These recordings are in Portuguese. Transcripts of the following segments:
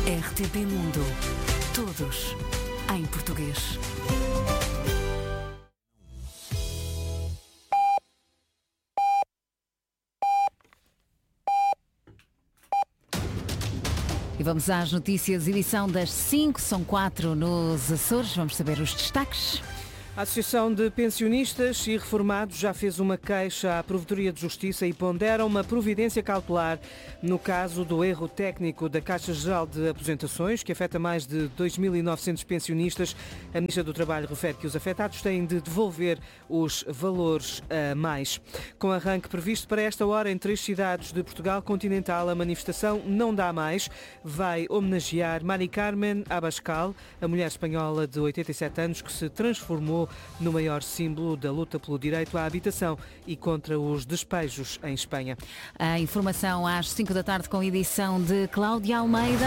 RTP Mundo. Todos em português. E vamos às notícias, edição das 5, são 4 nos Açores. Vamos saber os destaques. A Associação de Pensionistas e Reformados já fez uma queixa à Provedoria de Justiça e pondera uma providência cautelar no caso do erro técnico da Caixa Geral de Aposentações, que afeta mais de 2.900 pensionistas. A Ministra do Trabalho refere que os afetados têm de devolver os valores a mais. Com arranque previsto para esta hora em 3 cidades de Portugal continental, a manifestação Não Dá Mais vai homenagear Mari Carmen Abascal, a mulher espanhola de 87 anos que se transformou no maior símbolo da luta pelo direito à habitação e contra os despejos em Espanha. A informação às 5 da tarde com edição de Cláudia Almeida.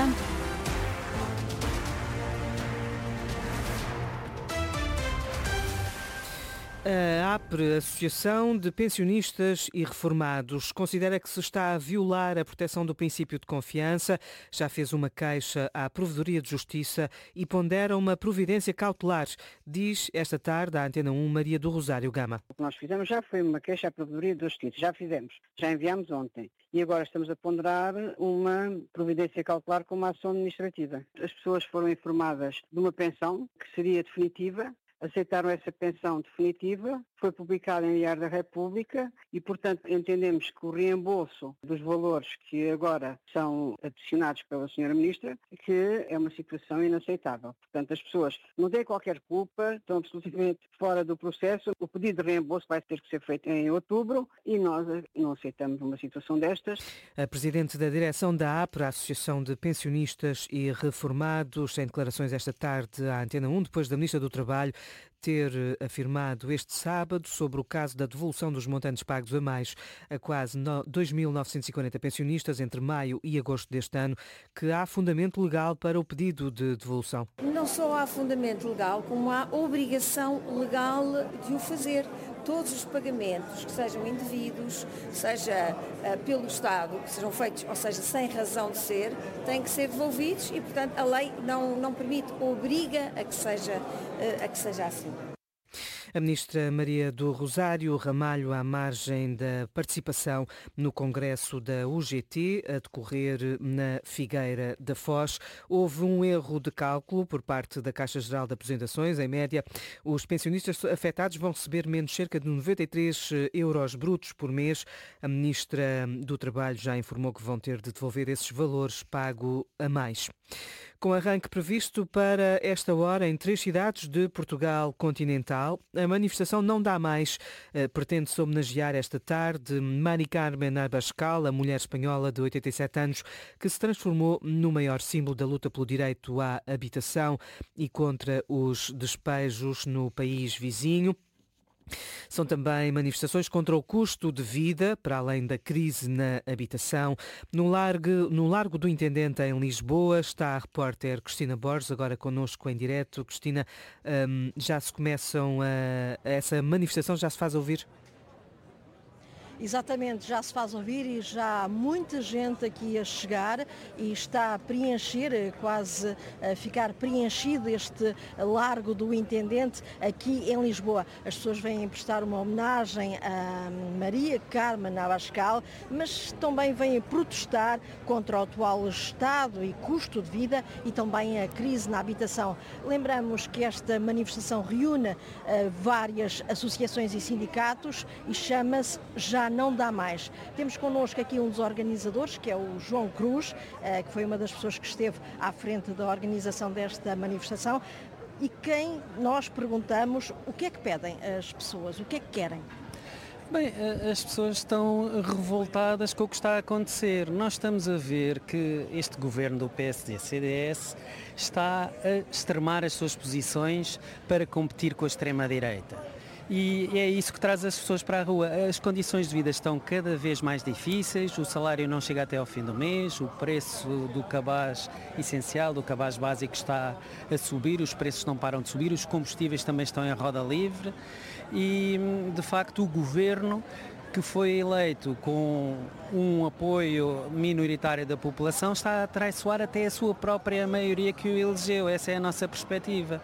A APRE, Associação de Pensionistas e Reformados, considera que se está a violar a proteção do princípio de confiança, já fez uma queixa à Provedoria de Justiça e pondera uma providência cautelar, diz esta tarde à Antena 1 Maria do Rosário Gama. O que nós fizemos já foi uma queixa à Provedoria de Justiça, já enviámos ontem e agora estamos a ponderar uma providência cautelar com uma ação administrativa. As pessoas foram informadas de uma pensão que seria definitiva, aceitaram essa pensão definitiva, foi publicada em Diário da República e, portanto, entendemos que o reembolso dos valores que agora são adicionados pela Sra. Ministra, que é uma situação inaceitável. Portanto, as pessoas não têm qualquer culpa, estão absolutamente fora do processo. O pedido de reembolso vai ter que ser feito em outubro e nós não aceitamos uma situação destas. A Presidente da Direção da APRE, a Associação de Pensionistas e Reformados, em declarações esta tarde à Antena 1, depois da Ministra do Trabalho ter afirmado este sábado sobre o caso da devolução dos montantes pagos a mais a quase 2.940 pensionistas entre maio e agosto deste ano, que há fundamento legal para o pedido de devolução. Não só há fundamento legal, como há obrigação legal de o fazer. Todos os pagamentos que sejam indevidos, seja pelo Estado, que sejam feitos, ou seja, sem razão de ser, têm que ser devolvidos e, portanto, a lei não permite, obriga a que seja assim. A Ministra Maria do Rosário Ramalho, à margem da participação no Congresso da UGT, a decorrer na Figueira da Foz. Houve um erro de cálculo por parte da Caixa Geral de Aposentações. Em média, os pensionistas afetados vão receber menos cerca de 93 euros brutos por mês. A Ministra do Trabalho já informou que vão ter de devolver esses valores pago a mais. Com arranque previsto para esta hora em 3 cidades de Portugal continental, a manifestação Não Dá Mais pretende-se homenagear esta tarde Mari Carmen Abascal, a mulher espanhola de 87 anos, que se transformou no maior símbolo da luta pelo direito à habitação e contra os despejos no país vizinho. São também manifestações contra o custo de vida, para além da crise na habitação. No Largo do Intendente, em Lisboa, está a repórter Cristina Borges, agora connosco em direto. Cristina, já se começam essa manifestação já se faz ouvir? Exatamente, já se faz ouvir e já há muita gente aqui a chegar e está a preencher, quase a ficar preenchido este Largo do Intendente aqui em Lisboa. As pessoas vêm prestar uma homenagem a Maria Carmen Abascal, mas também vêm protestar contra o atual estado e custo de vida e também a crise na habitação. Lembramos que esta manifestação reúne várias associações e sindicatos e chama-se Já Não Dá Mais. Temos connosco aqui um dos organizadores, que é o João Cruz, que foi uma das pessoas que esteve à frente da organização desta manifestação, e quem nós perguntamos o que é que pedem as pessoas, o que é que querem. Bem, as pessoas estão revoltadas com o que está a acontecer. Nós estamos a ver que este governo do PSD-CDS está a extremar as suas posições para competir com a extrema-direita. E é isso que traz as pessoas para a rua. As condições de vida estão cada vez mais difíceis, o salário não chega até ao fim do mês, o preço do cabaz essencial, do cabaz básico está a subir, os preços não param de subir, os combustíveis também estão em roda livre e, de facto, o governo que foi eleito com um apoio minoritário da população está a traiçoar até a sua própria maioria que o elegeu. Essa é a nossa perspectiva.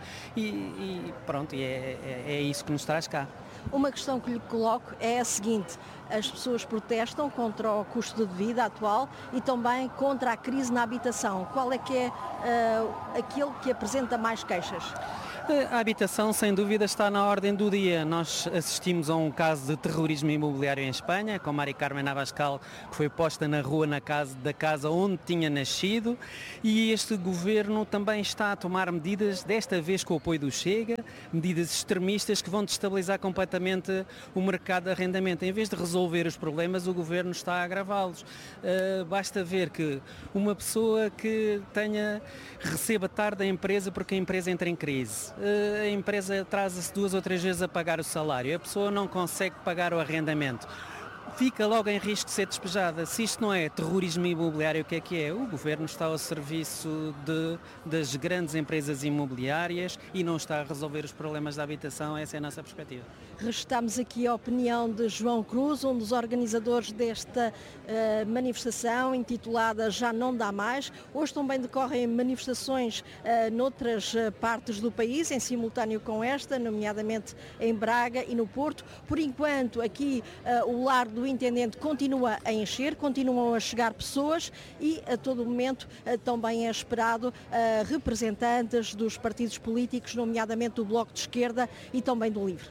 E pronto, é isso que nos traz cá. Uma questão que lhe coloco é a seguinte: as pessoas protestam contra o custo de vida atual e também contra a crise na habitação. Qual é que é aquele que apresenta mais queixas? A habitação, sem dúvida, está na ordem do dia. Nós assistimos a um caso de terrorismo imobiliário em Espanha, com Mari Carmen Abascal, que foi posta na rua da casa onde tinha nascido, e este governo também está a tomar medidas, desta vez com o apoio do Chega, medidas extremistas que vão destabilizar completamente o mercado de arrendamento. Em vez de resolver os problemas, o governo está a agravá-los. Basta ver que uma pessoa que receba tarde a empresa porque a empresa entra em crise. A empresa atrasa-se 2 ou 3 vezes a pagar o salário, a pessoa não consegue pagar o arrendamento, fica logo em risco de ser despejada. Se isto não é terrorismo imobiliário, o que é? O governo está ao serviço das grandes empresas imobiliárias e não está a resolver os problemas da habitação. Essa é a nossa perspectiva. Registamos aqui a opinião de João Cruz, um dos organizadores desta manifestação intitulada Já Não Dá Mais. Hoje também decorrem manifestações noutras partes do país, em simultâneo com esta, nomeadamente em Braga e no Porto. Por enquanto, aqui o lar do Intendente continua a encher, continuam a chegar pessoas e a todo momento também é esperado representantes dos partidos políticos, nomeadamente do Bloco de Esquerda e também do LIVRE.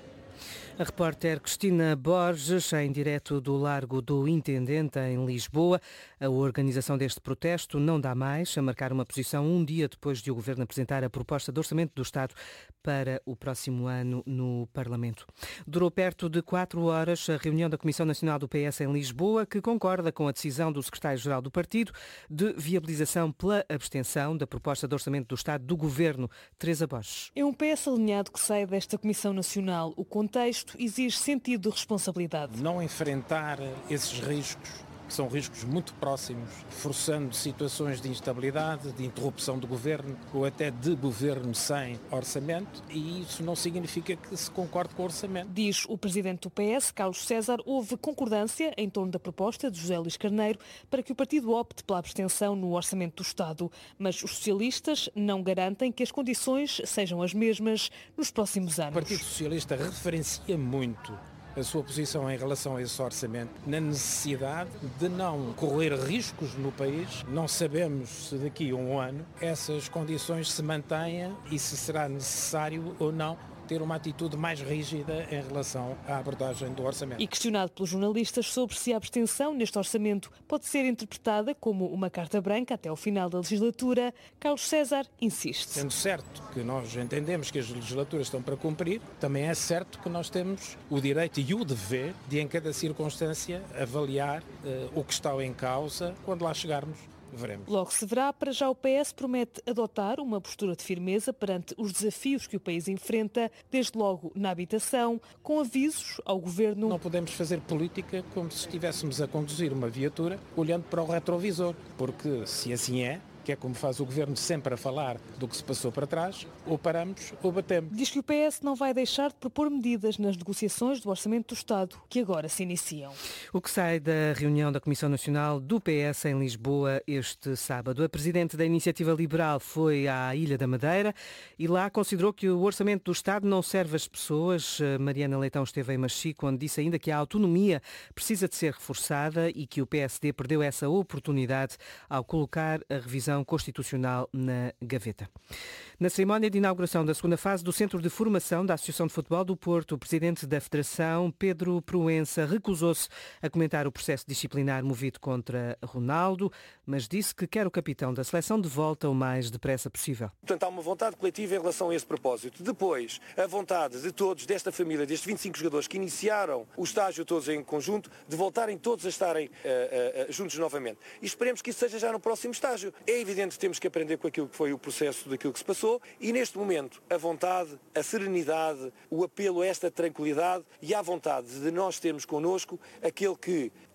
A repórter Cristina Borges, em direto do Largo do Intendente, em Lisboa. A organização deste protesto não dá mais, a marcar uma posição um dia depois de o Governo apresentar a proposta de orçamento do Estado para o próximo ano no Parlamento. Durou perto de 4 horas a reunião da Comissão Nacional do PS em Lisboa, que concorda com a decisão do secretário-geral do partido de viabilização pela abstenção da proposta de orçamento do Estado do Governo. Teresa Borges. É um PS alinhado que sai desta Comissão Nacional. O contexto exige sentido de responsabilidade. Não enfrentar esses riscos, que são riscos muito próximos, forçando situações de instabilidade, de interrupção do governo ou até de governo sem orçamento, e isso não significa que se concorde com o orçamento. Diz o presidente do PS, Carlos César, houve concordância em torno da proposta de José Luís Carneiro para que o partido opte pela abstenção no orçamento do Estado, mas os socialistas não garantem que as condições sejam as mesmas nos próximos anos. O Partido Socialista referencia muito a sua posição em relação a esse orçamento, na necessidade de não correr riscos no país. Não sabemos se daqui a um ano essas condições se mantenham e se será necessário ou não ter uma atitude mais rígida em relação à abordagem do orçamento. E questionado pelos jornalistas sobre se a abstenção neste orçamento pode ser interpretada como uma carta branca até ao final da legislatura, Carlos César insiste. Sendo certo que nós entendemos que as legislaturas estão para cumprir, também é certo que nós temos o direito e o dever de, em cada circunstância, avaliar o que está em causa quando lá chegarmos. Veremos. Logo se verá. Para já o PS promete adotar uma postura de firmeza perante os desafios que o país enfrenta, desde logo na habitação, com avisos ao Governo. Não podemos fazer política como se estivéssemos a conduzir uma viatura olhando para o retrovisor, porque se assim é, que é como faz o Governo sempre a falar do que se passou para trás, ou paramos ou batemos. Diz que o PS não vai deixar de propor medidas nas negociações do Orçamento do Estado, que agora se iniciam. O que sai da reunião da Comissão Nacional do PS em Lisboa este sábado. A presidente da Iniciativa Liberal foi à Ilha da Madeira e lá considerou que o Orçamento do Estado não serve às pessoas. Mariana Leitão esteve em Machico, onde disse ainda que a autonomia precisa de ser reforçada e que o PSD perdeu essa oportunidade ao colocar a revisão constitucional na gaveta. Na cerimónia de inauguração da segunda fase do Centro de Formação da Associação de Futebol do Porto, o presidente da Federação, Pedro Proença, recusou-se a comentar o processo disciplinar movido contra Ronaldo, mas disse que quer o capitão da seleção de volta o mais depressa possível. Portanto, há uma vontade coletiva em relação a esse propósito. Depois, a vontade de todos, desta família, destes 25 jogadores que iniciaram o estágio todos em conjunto, de voltarem todos a estarem juntos novamente. E esperemos que isso seja já no próximo estágio. É evidente que temos que aprender com aquilo que foi o processo daquilo que se passou e, neste momento, a vontade, a serenidade, o apelo a esta tranquilidade e a vontade de nós termos connosco aquele que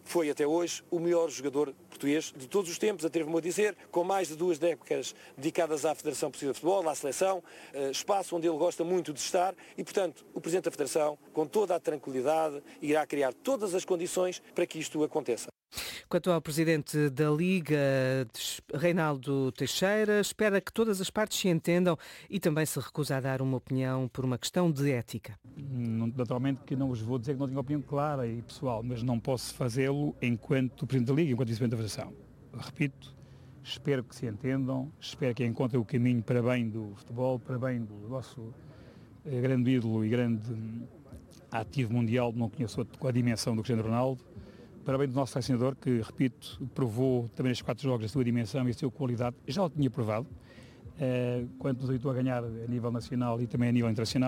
foi até hoje o melhor jogador português de todos os tempos, atrevo-me a dizer, com mais de 2 décadas dedicadas à Federação Portuguesa de Futebol, à seleção, espaço onde ele gosta muito de estar e, portanto, o Presidente da Federação, com toda a tranquilidade, irá criar todas as condições para que isto aconteça. Quanto ao Presidente da Liga, Reinaldo Teixeira, espera que todas as partes se entendam e também se recusa a dar uma opinião por uma questão de ética. Naturalmente que não vos vou dizer que não tenho opinião clara e pessoal, mas não posso fazê-lo enquanto Presidente da Liga, enquanto Vice-Presidente da Federação. Repito, espero que se entendam, espero que encontrem o caminho para bem do futebol, para bem do nosso grande ídolo e grande ativo mundial, não conheço a dimensão do Cristiano Ronaldo, para bem do nosso selecionador, que, repito, provou também nestes 4 jogos a sua dimensão e a sua qualidade, já o tinha provado, quando nos ajudou a ganhar a nível nacional e também a nível internacional.